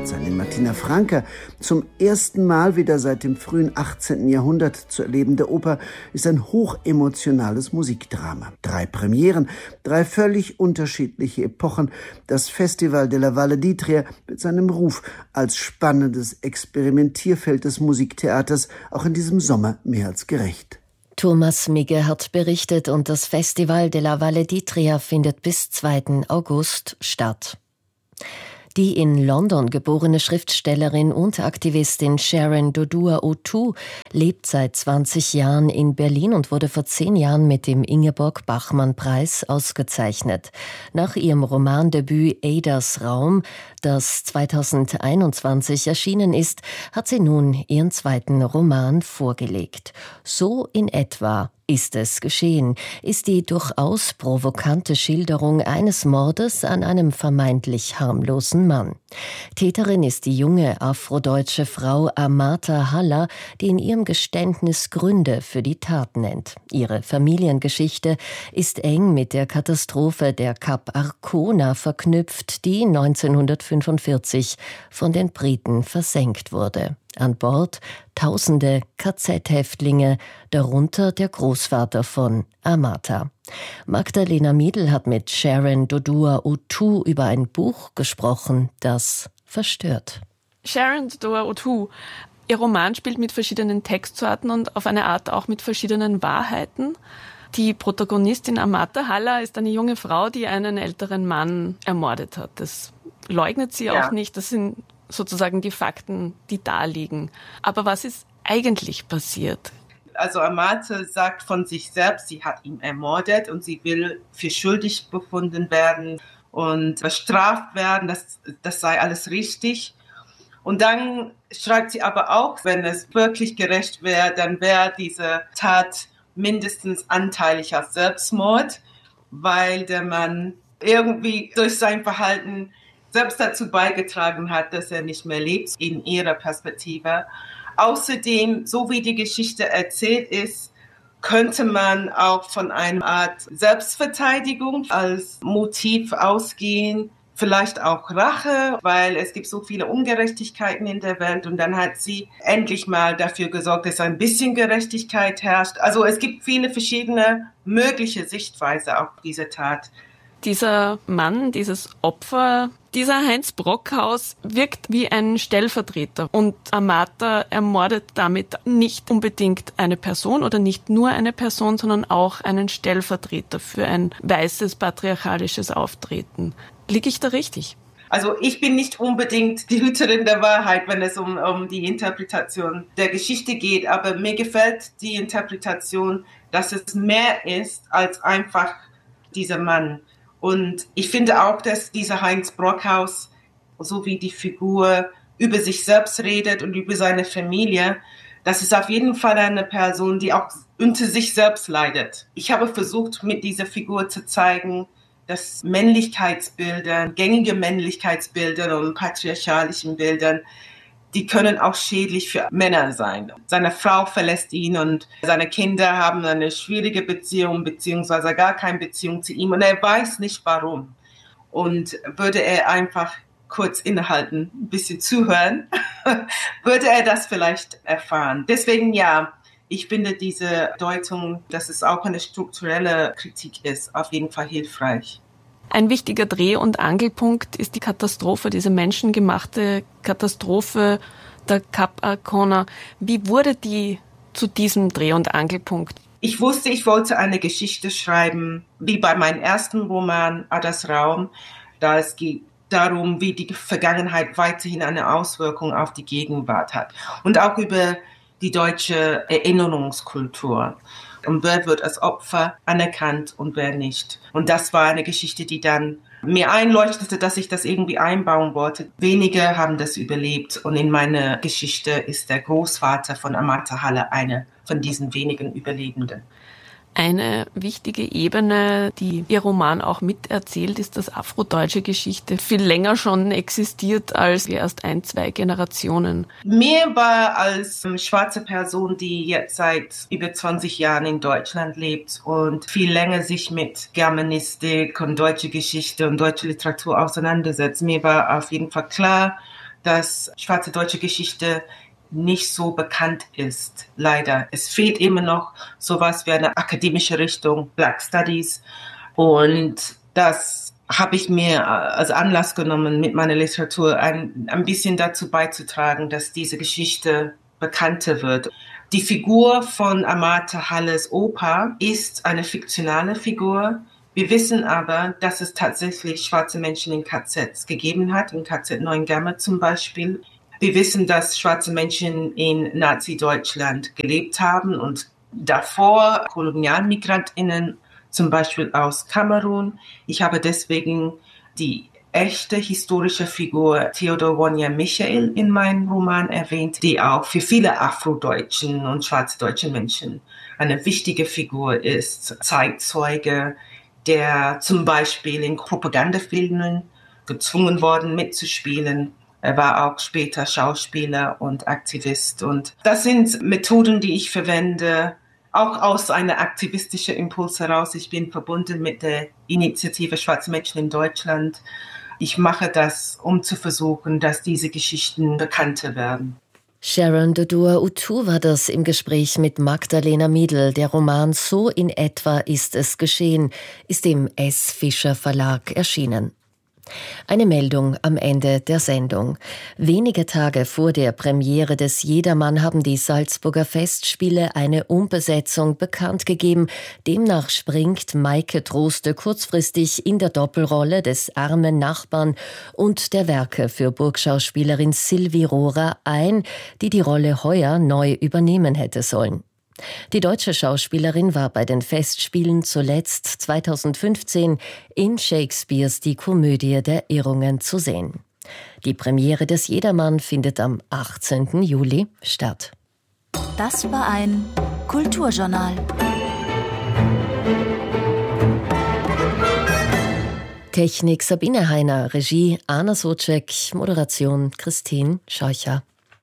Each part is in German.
Seine Martina Franker, zum ersten Mal wieder seit dem frühen 18. Jahrhundert zu erlebende Oper, ist ein hochemotionales Musikdrama. 3 Premieren, 3 völlig unterschiedliche Epochen. Das Festival de la Valle d'Itria mit seinem Ruf als spannendes Experimentierfeld des Musiktheaters auch in diesem Sommer mehr als gerecht. Thomas Migge hat berichtet und das Festival de la Valle d'Itria findet bis 2. August statt. Die in London geborene Schriftstellerin und Aktivistin Sharon Dodua-Otoo lebt seit 20 Jahren in Berlin und wurde vor 10 Jahren mit dem Ingeborg-Bachmann-Preis ausgezeichnet. Nach ihrem Romandebüt Adas Raum, das 2021 erschienen ist, hat sie nun ihren 2. Roman vorgelegt. So in etwa ist es geschehen, ist die durchaus provokante Schilderung eines Mordes an einem vermeintlich harmlosen Mann. Täterin ist die junge afrodeutsche Frau Amata Haller, die in ihrem Geständnis Gründe für die Tat nennt. Ihre Familiengeschichte ist eng mit der Katastrophe der Cap Arcona verknüpft, die 1945 von den Briten versenkt wurde. An Bord Tausende KZ-Häftlinge, darunter der Großvater von Amata. Magdalena Miedl hat mit Sharon Dodua-Otoo über ein Buch gesprochen, das verstört. Sharon Dodua-Otoo, ihr Roman spielt mit verschiedenen Textsorten und auf eine Art auch mit verschiedenen Wahrheiten. Die Protagonistin Amata Haller ist eine junge Frau, die einen älteren Mann ermordet hat. Das leugnet sie auch nicht, das sind sozusagen die Fakten, die da liegen. Aber was ist eigentlich passiert? Also Amata sagt von sich selbst, sie hat ihn ermordet und sie will für schuldig befunden werden und bestraft werden, das sei alles richtig. Und dann schreibt sie aber auch, wenn es wirklich gerecht wäre, dann wäre diese Tat mindestens anteilig als Selbstmord, weil der Mann irgendwie durch sein Verhalten selbst dazu beigetragen hat, dass er nicht mehr lebt, in ihrer Perspektive. Außerdem, so wie die Geschichte erzählt ist, könnte man auch von einer Art Selbstverteidigung als Motiv ausgehen, vielleicht auch Rache, weil es gibt so viele Ungerechtigkeiten in der Welt und dann hat sie endlich mal dafür gesorgt, dass ein bisschen Gerechtigkeit herrscht. Also es gibt viele verschiedene mögliche Sichtweisen auf diese Tat. Dieser Mann, dieses Opfer, dieser Heinz Brockhaus wirkt wie ein Stellvertreter und Amata ermordet damit nicht unbedingt eine Person oder nicht nur eine Person, sondern auch einen Stellvertreter für ein weißes patriarchalisches Auftreten. Liege ich da richtig? Also ich bin nicht unbedingt die Hüterin der Wahrheit, wenn es um die Interpretation der Geschichte geht, aber mir gefällt die Interpretation, dass es mehr ist als einfach dieser Mann. Und ich finde auch, dass dieser Heinz Brockhaus, so wie die Figur, über sich selbst redet und über seine Familie, das ist auf jeden Fall eine Person, die auch unter sich selbst leidet. Ich habe versucht, mit dieser Figur zu zeigen, dass Männlichkeitsbilder, gängige Männlichkeitsbilder und patriarchalischen Bildern, die können auch schädlich für Männer sein. Seine Frau verlässt ihn und seine Kinder haben eine schwierige Beziehung beziehungsweise gar keine Beziehung zu ihm und er weiß nicht warum. Und würde er einfach kurz innehalten, ein bisschen zuhören, würde er das vielleicht erfahren. Deswegen ja, ich finde diese Deutung, dass es auch eine strukturelle Kritik ist, auf jeden Fall hilfreich. Ein wichtiger Dreh- und Angelpunkt ist die Katastrophe, diese menschengemachte Katastrophe der Cap Arcona. Wie wurde die zu diesem Dreh- und Angelpunkt? Ich wusste, ich wollte eine Geschichte schreiben, wie bei meinem ersten Roman Adas Raum, da es geht darum, wie die Vergangenheit weiterhin eine Auswirkung auf die Gegenwart hat und auch über die deutsche Erinnerungskultur. Und wer wird als Opfer anerkannt und wer nicht. Und das war eine Geschichte, die dann mir einleuchtete, dass ich das irgendwie einbauen wollte. Wenige haben das überlebt. Und in meiner Geschichte ist der Großvater von Amata Haller einer von diesen wenigen Überlebenden. Eine wichtige Ebene, die Ihr Roman auch miterzählt, ist, dass afrodeutsche Geschichte viel länger schon existiert als erst 1-2 Generationen. Mir war als schwarze Person, die jetzt seit über 20 Jahren in Deutschland lebt und viel länger sich mit Germanistik und deutsche Geschichte und deutsche Literatur auseinandersetzt, mir war auf jeden Fall klar, dass schwarze deutsche Geschichte nicht so bekannt ist, leider. Es fehlt immer noch sowas wie eine akademische Richtung, Black Studies. Und das habe ich mir als Anlass genommen, mit meiner Literatur ein bisschen dazu beizutragen, dass diese Geschichte bekannter wird. Die Figur von Amata Halles Opa ist eine fiktionale Figur. Wir wissen aber, dass es tatsächlich schwarze Menschen in KZs gegeben hat, in KZ Neuengamme zum Beispiel. Wir wissen, dass schwarze Menschen in Nazi-Deutschland gelebt haben und davor KolonialmigrantInnen, zum Beispiel aus Kamerun. Ich habe deswegen die echte historische Figur Theodor Wonya Michael in meinem Roman erwähnt, die auch für viele afrodeutschen und schwarzdeutsche Menschen eine wichtige Figur ist. Zeitzeuge, der zum Beispiel in Propagandafilmen gezwungen worden mitzuspielen. Er war auch später Schauspieler und Aktivist. Und das sind Methoden, die ich verwende, auch aus einem aktivistischen Impuls heraus. Ich bin verbunden mit der Initiative Schwarze Menschen in Deutschland. Ich mache das, um zu versuchen, dass diese Geschichten bekannter werden. Sharon Dodua-Otoo war das im Gespräch mit Magdalena Miedl. Der Roman So in etwa ist es geschehen ist im S. Fischer Verlag erschienen. Eine Meldung am Ende der Sendung. Wenige Tage vor der Premiere des Jedermann haben die Salzburger Festspiele eine Umbesetzung bekannt gegeben. Demnach springt Maike Troste kurzfristig in der Doppelrolle des armen Nachbarn und der Werke für Burgschauspielerin Sylvie Rohrer ein, die die Rolle heuer neu übernehmen hätte sollen. Die deutsche Schauspielerin war bei den Festspielen zuletzt 2015 in Shakespeares Die Komödie der Irrungen zu sehen. Die Premiere des Jedermann findet am 18. Juli statt. Das war ein Kulturjournal. Technik Sabine Heiner, Regie Anna Socek, Moderation Christine Scheucher.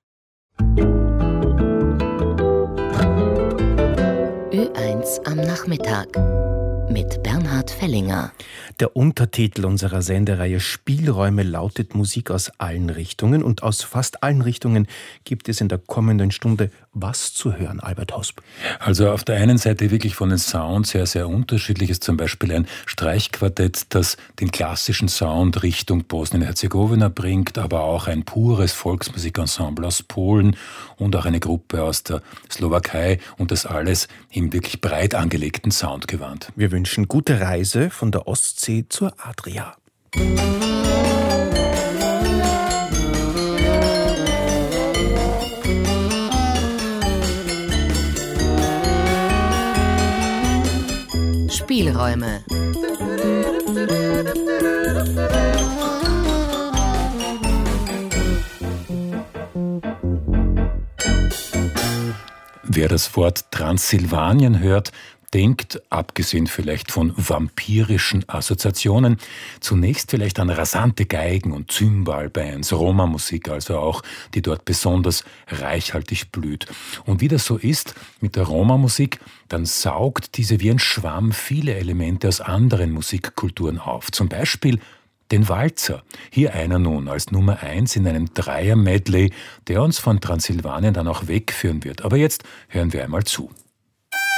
Ö1 am Nachmittag mit Bernhard Fellinger. Der Untertitel unserer Sendereihe Spielräume lautet Musik aus allen Richtungen. Und aus fast allen Richtungen gibt es in der kommenden Stunde was zu hören, Albert Hosp. Also auf der einen Seite wirklich von den Sounds her sehr unterschiedlich ist zum Beispiel ein Streichquartett, das den klassischen Sound Richtung Bosnien-Herzegowina bringt, aber auch ein pures Volksmusikensemble aus Polen und auch eine Gruppe aus der Slowakei und das alles im wirklich breit angelegten Soundgewand. Wir wünschen gute Reise von der Ostsee zur Adria. Spielräume. Wer das Wort Transsilvanien hört, denkt, abgesehen vielleicht von vampirischen Assoziationen, zunächst vielleicht an rasante Geigen- und Cymbal-Bands, Roma-Musik also auch, die dort besonders reichhaltig blüht. Und wie das so ist mit der Roma-Musik, dann saugt diese wie ein Schwamm viele Elemente aus anderen Musikkulturen auf. Zum Beispiel den Walzer. Hier einer nun als Nummer 1 in einem Dreier-Medley, der uns von Transsilvanien dann auch wegführen wird. Aber jetzt hören wir einmal zu.